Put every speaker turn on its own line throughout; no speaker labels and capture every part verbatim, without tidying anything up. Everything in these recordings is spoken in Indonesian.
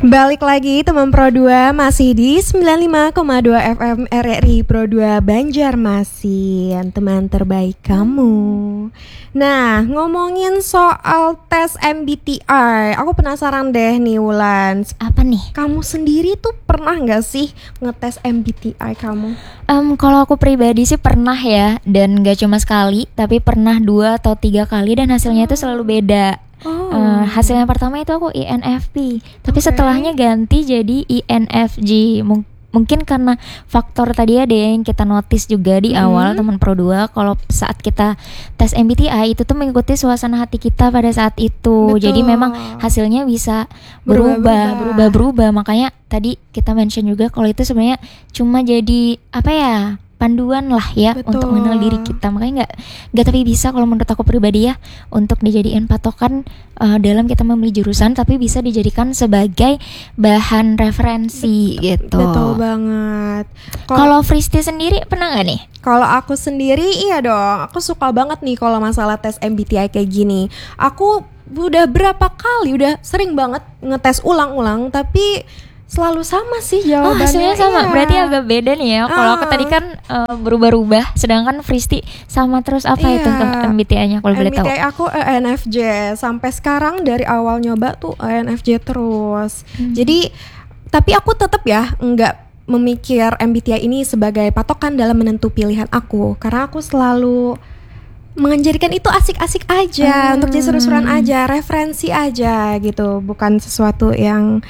Balik lagi teman Pro dua, masih di sembilan puluh lima koma dua F M R R I Pro dua Banjarmasin, teman terbaik kamu. Nah, ngomongin soal tes M B T I, aku penasaran deh nih Wulan.
Apa nih?
Kamu sendiri tuh pernah gak sih ngetes M B T I kamu?
Um, kalau aku pribadi sih pernah ya, dan gak cuma sekali, tapi pernah dua atau tiga kali dan hasilnya itu selalu beda.
Oh.
Uh, hasil yang pertama itu aku I N F P, tapi
Okay.
setelahnya ganti jadi I N F J. Mung- mungkin karena faktor tadi ada yang kita notice juga di
Hmm.
awal teman Pro dua, kalau saat kita tes M B T I itu tuh mengikuti suasana hati kita pada saat itu.
Betul.
Jadi memang hasilnya bisa berubah,
Berubah-berubah.
berubah-berubah. Makanya tadi kita mention juga kalau itu sebenarnya cuma jadi apa ya? Panduan lah ya.
Betul.
Untuk mengenal diri kita. Makanya nggak nggak tapi bisa kalau menurut aku pribadi ya untuk dijadiin patokan uh, dalam kita memilih jurusan, tapi bisa dijadikan sebagai bahan referensi gitu.
Betul banget.
Kalau Fristi sendiri pernah nggak nih?
Kalau aku sendiri iya dong, aku suka banget nih kalau masalah tes M B T I kayak gini. Aku udah berapa kali, udah sering banget ngetes ulang-ulang, tapi selalu sama sih
Oh,
jawabannya.
hasilnya sama.
Iya.
Berarti agak beda nih ya. Kalau aku
Ah.
tadi kan uh, berubah-ubah, sedangkan Fristi sama terus. Apa itu
Iya.
M B T I-nya kalau boleh tahu?
M B T I aku E N F J. Sampai sekarang dari awal nyoba tuh E N F J terus.
Hmm.
Jadi tapi aku tetap ya nggak memikir M B T I ini sebagai patokan dalam menentu pilihan aku, karena aku selalu menjadikan itu asik-asik aja,
Hmm.
untuk jadi seru-seruan aja, referensi aja gitu, bukan sesuatu yang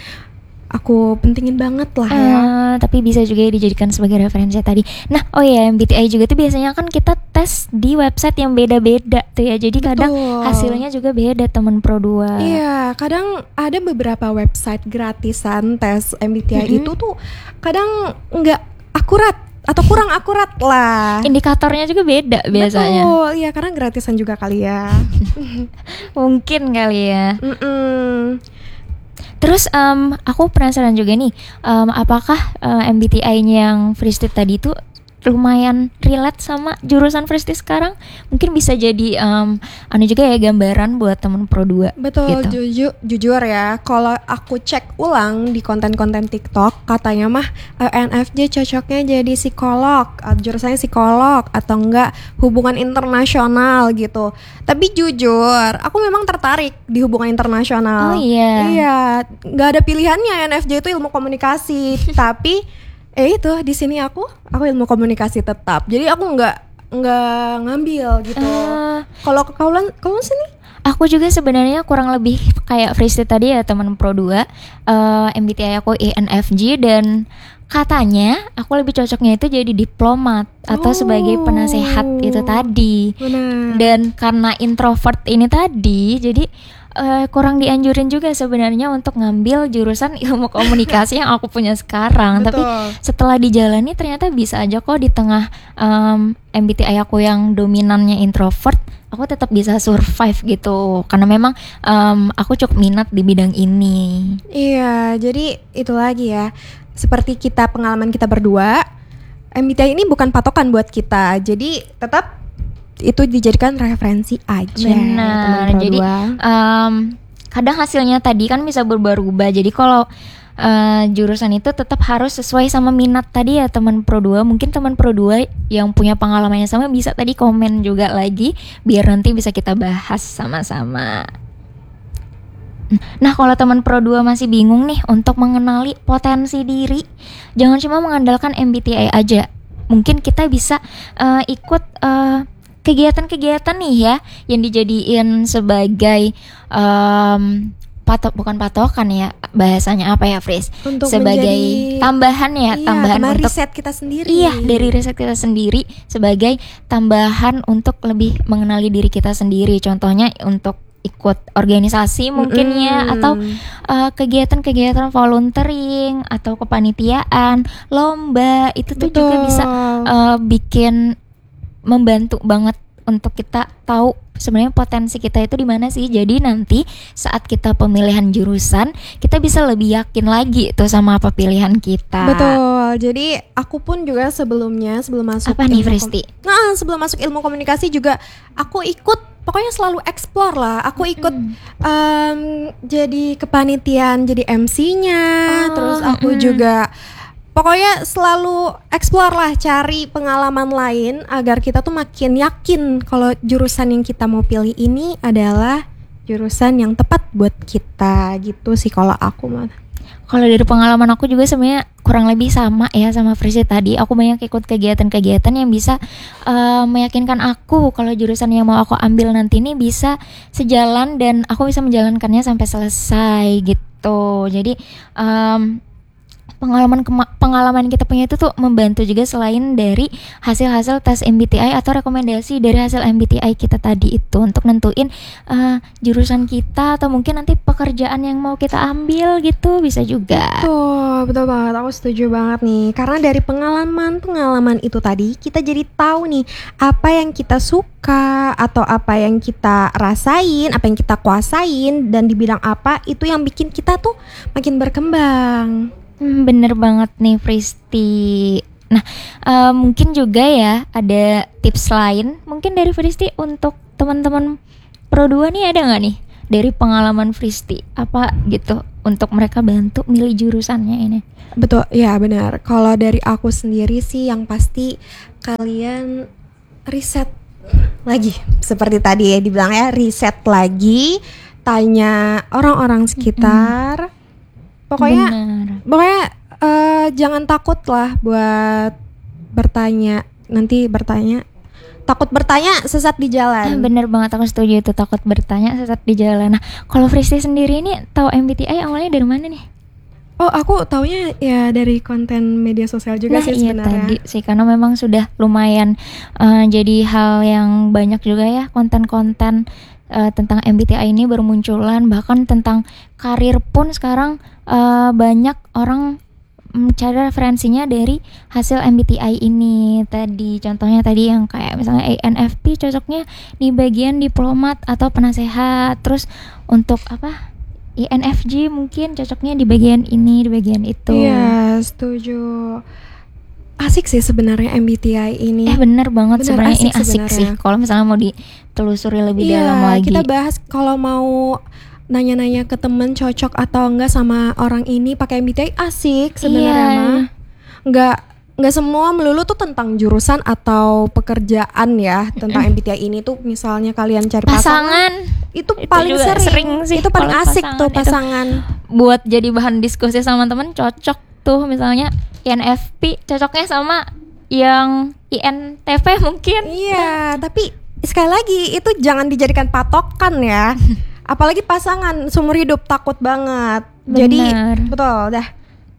aku pentingin banget lah ya.
Eh, tapi bisa juga ya dijadikan sebagai referensi tadi. Nah, oh ya, M B T I juga tuh biasanya kan kita tes di website yang beda-beda tuh ya. Jadi kadang
Betul.
hasilnya juga beda temen Pro dua.
Iya, kadang ada beberapa website gratisan tes M B T I
Mm-mm.
itu tuh kadang nggak akurat atau kurang akurat lah.
Indikatornya juga beda biasanya.
Betul, iya karena gratisan juga kali ya.
Mungkin kali ya.
Mm-mm.
Terus em, aku penasaran juga nih, em, apakah eh, M B T I-nya yang Fristi tadi tuh lumayan relate sama jurusan Fristi sekarang? Mungkin bisa jadi em, anu juga ya, gambaran buat temen Pro dua.
Betul,
gitu.
jujur, jujur ya, kalau aku cek ulang di konten-konten TikTok, katanya mah E N F J cocoknya jadi psikolog, eh, jurusannya psikolog atau enggak hubungan internasional gitu. Tapi jujur, aku memang tertarik di hubungan internasional.
Oh iya.
Iya, nggak ada pilihannya. E N F J itu ilmu komunikasi, tapi eh itu di sini aku, aku ilmu komunikasi tetap. Jadi aku nggak nggak ngambil gitu.
Eh,
Kalau ke kaulan, kaulan sini?
Aku juga sebenarnya kurang lebih kayak Fristi tadi ya, teman Pro dua. eh, M B T I aku I N F J dan katanya aku lebih cocoknya itu jadi diplomat atau sebagai penasehat itu tadi.
Benar.
Dan karena introvert ini tadi, jadi eh, kurang dianjurin juga sebenarnya untuk ngambil jurusan ilmu komunikasi yang aku punya sekarang. Tapi
Betul.
setelah dijalani ternyata bisa aja kok di tengah em, M B T I aku yang dominannya introvert, aku tetap bisa survive gitu. Karena memang em, aku cukup minat di bidang ini.
Iya, jadi itu lagi ya. Seperti kita, pengalaman kita berdua, M B T I ini bukan patokan buat kita. Jadi tetap itu dijadikan referensi aja.
Benar.
teman Pro
Jadi
dua.
em, kadang hasilnya tadi kan bisa berubah-ubah. Jadi kalau eh, jurusan itu tetap harus sesuai sama minat tadi ya teman Pro dua. Mungkin teman Pro dua yang punya pengalaman yang sama bisa tadi komen juga lagi biar nanti bisa kita bahas sama-sama. Nah, kalau teman Pro dua masih bingung nih untuk mengenali potensi diri, jangan cuma mengandalkan M B T I aja. Mungkin kita bisa eh, ikut eh, kegiatan-kegiatan nih ya yang dijadiin sebagai em, patok, bukan patokan ya, bahasanya apa ya, Fris?
Untuk
Sebagai
menjadi-
tambahan ya,
Iya,
tambahan
teman
untuk
riset kita sendiri.
Iya, dari riset kita sendiri sebagai tambahan untuk lebih mengenali diri kita sendiri. Contohnya untuk ikut organisasi mungkin ya,
Mm-mm.
atau uh, kegiatan-kegiatan volunteering atau kepanitiaan, lomba, itu tuh juga
Betul.
bisa uh, bikin membantu banget untuk kita tahu sebenarnya potensi kita itu di mana sih. Jadi nanti saat kita pemilihan jurusan, kita bisa lebih yakin lagi tuh sama apa pilihan kita.
Betul. Jadi aku pun juga sebelumnya sebelum masuk
Apa nih,
ilmu kom-
Fristi?
Nah, sebelum masuk ilmu komunikasi juga aku ikut pokoknya selalu explore lah. Aku ikut um, jadi kepanitiaan, jadi M C-nya,
Oh,
terus aku
mm-mm.
juga pokoknya selalu explore lah, cari pengalaman lain agar kita tuh makin yakin kalau jurusan yang kita mau pilih ini adalah jurusan yang tepat buat kita gitu sih kalau aku mah.
Kalau dari pengalaman aku juga sebenarnya kurang lebih sama ya sama Frisi tadi. Aku banyak ikut kegiatan-kegiatan yang bisa uh, meyakinkan aku kalau jurusan yang mau aku ambil nanti ini bisa sejalan dan aku bisa menjalankannya sampai selesai gitu. Jadi um, pengalaman kema- pengalaman yang kita punya itu tuh membantu juga selain dari hasil-hasil tes M B T I atau rekomendasi dari hasil M B T I kita tadi itu untuk nentuin uh, jurusan kita atau mungkin nanti pekerjaan yang mau kita ambil gitu bisa juga.
Tuh, betul banget, aku setuju banget nih. Karena dari pengalaman-pengalaman itu tadi kita jadi tahu nih apa yang kita suka atau apa yang kita rasain, apa yang kita kuasain dan di bidang apa itu yang bikin kita tuh makin berkembang.
Hmm, bener banget nih Fristi. Nah, uh, mungkin juga ya ada tips lain mungkin dari Fristi untuk teman-teman Pro dua nih, ada nggak nih dari pengalaman Fristi apa gitu untuk mereka bantu milih jurusannya ini?
Betul, ya benar. Kalau dari aku sendiri sih yang pasti kalian riset lagi. Seperti tadi ya dibilang ya, riset lagi, tanya orang-orang sekitar. Mm-hmm. Pokoknya
Benar.
pokoknya uh, jangan takut lah buat bertanya. Nanti bertanya, takut bertanya sesat di jalan.
Ah, bener banget, aku setuju itu, takut bertanya sesat di jalan. Nah, kalau Fristi sendiri ini tahu M B T I awalnya dari mana nih?
Oh, aku taunya ya dari konten media sosial juga
Nah,
sih
iya
sebenarnya.
tadi sih karena memang sudah lumayan uh, jadi hal yang banyak juga ya konten-konten uh, tentang M B T I ini bermunculan, bahkan tentang karir pun sekarang uh, banyak orang mencari referensinya dari hasil M B T I ini tadi. Contohnya tadi yang kayak misalnya I N F P cocoknya di bagian diplomat atau penasehat. Terus untuk apa? I N F J mungkin cocoknya di bagian ini, di bagian itu.
Iya, setuju. Asik sih sebenarnya M B T I ini.
Eh bener banget,
Bener,
sebenarnya
asik
ini asik
sebenarnya.
sih. Kalau misalnya mau ditelusuri lebih
Iya,
dalam lagi.
kita bahas kalau mau nanya-nanya ke temen cocok atau enggak sama orang ini pakai M B T I, asik sebenarnya
Iya.
mah. Enggak enggak semua melulu tuh tentang jurusan atau pekerjaan ya. Tentang M B T I ini tuh misalnya kalian cari pasangan,
Pasangan
itu
Itu
paling
juga
sering.
sering sih
Itu paling
kalau
asik
pasangan
tuh
itu.
pasangan.
buat jadi bahan diskusi sama temen cocok tuh, misalnya I N F P cocoknya sama yang I N T P mungkin.
Iya, tapi sekali lagi itu jangan dijadikan patokan ya. Apalagi pasangan seumur hidup, takut banget. Jadi
Benar.
betul dah.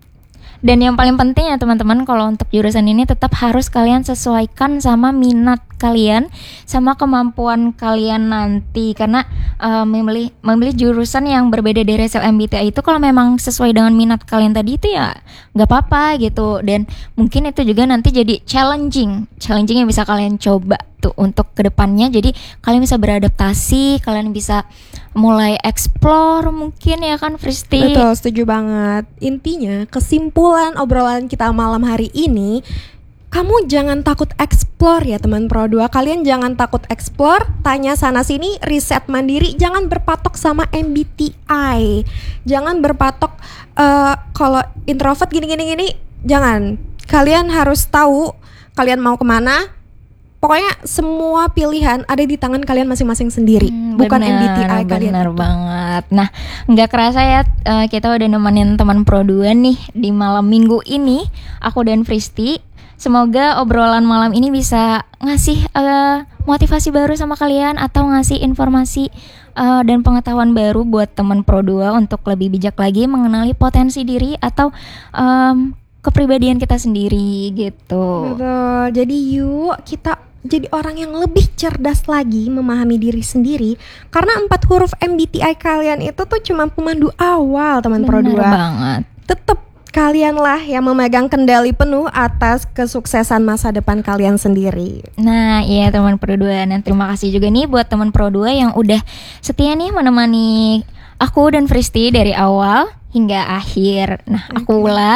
Dan yang paling penting ya teman-teman, kalau untuk jurusan ini tetap harus kalian sesuaikan sama minat kalian, sama kemampuan kalian nanti. Karena uh, memilih memilih jurusan yang berbeda dari hasil M B T I itu kalau memang sesuai dengan minat kalian tadi itu ya nggak apa-apa gitu. Dan mungkin itu juga nanti jadi challenging, challenging yang bisa kalian coba tuh untuk kedepannya. Jadi kalian bisa beradaptasi, kalian bisa mulai explore mungkin ya kan Fristi.
Betul, setuju banget. Intinya kesimpulan obrolan kita malam hari ini, kamu jangan takut explore ya teman Pro dua. Kalian jangan takut explore, tanya sana sini, riset mandiri, jangan berpatok sama M B T I. Jangan berpatok uh, kalau introvert gini-gini gini, jangan. Kalian harus tahu kalian mau kemana. Pokoknya semua pilihan ada di tangan kalian masing-masing sendiri,
Hmm,
bukan
bener,
M B T I kalian.
bener banget. Nah, nggak kerasa ya uh, kita udah nemenin teman Pro dua nih di malam minggu ini. Aku dan Fristi. Semoga obrolan malam ini bisa ngasih uh, motivasi baru sama kalian atau ngasih informasi uh, dan pengetahuan baru buat teman Pro dua untuk lebih bijak lagi mengenali potensi diri atau um, kepribadian kita sendiri gitu.
Betul. Jadi yuk kita jadi orang yang lebih cerdas lagi memahami diri sendiri. Karena empat huruf M B T I kalian itu tuh cuma pemandu awal teman Pro
Bener
dua.
banget.
Tetap kalianlah yang memegang kendali penuh atas kesuksesan masa depan kalian sendiri.
Nah iya teman Pro dua. Dan terima kasih juga nih buat teman Pro dua yang udah setia nih menemani aku dan Fristi dari awal hingga akhir. Nah aku Wulan.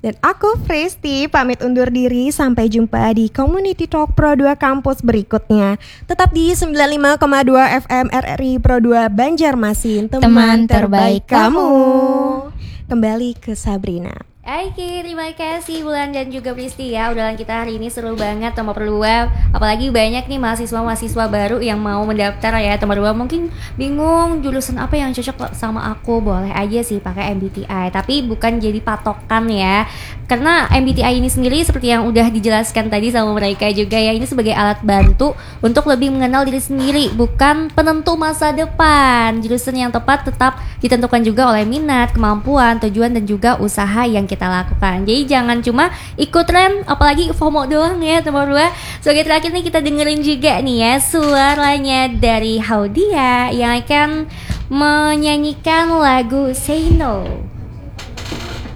Dan aku Presti pamit undur diri. Sampai jumpa di Community Talk Pro dua Kampus berikutnya. Tetap di sembilan puluh lima koma dua F M R R I Pro dua Banjarmasin, teman,
Teman
terbaik
terbaik
kamu. Kembali ke Sabrina.
Oke, terima kasih Bulan dan juga Pristi ya. Udahan kita hari ini seru banget Teman Berdua. Apalagi banyak nih mahasiswa-mahasiswa baru yang mau mendaftar ya. Teman Berdua mungkin bingung jurusan apa yang cocok sama aku. Boleh aja sih pakai M B T I, tapi bukan jadi patokan ya. Karena M B T I ini sendiri seperti yang udah dijelaskan tadi sama mereka juga ya, ini sebagai alat bantu untuk lebih mengenal diri sendiri, bukan penentu masa depan. Jurusan yang tepat tetap ditentukan juga oleh minat, kemampuan, tujuan dan juga usaha yang kita kita lakukan. Jadi jangan cuma ikut tren, apalagi FOMO doang ya teman berdua. Sebagai terakhir nih kita dengerin juga nih ya suaranya dari Haudia yang akan menyanyikan lagu Say No.